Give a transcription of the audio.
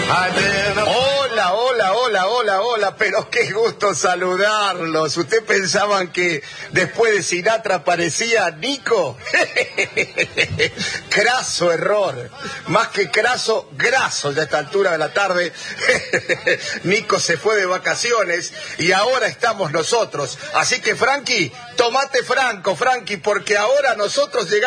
Hola, hola, hola, hola, hola, pero qué gusto saludarlos. ¿Ustedes pensaban que después de Sinatra aparecía Nico? Craso error. Más que craso, graso ya a esta altura de la tarde. Nico se fue de vacaciones y ahora estamos nosotros. Así que, Frankie, tomate franco, Frankie, porque ahora nosotros llegamos.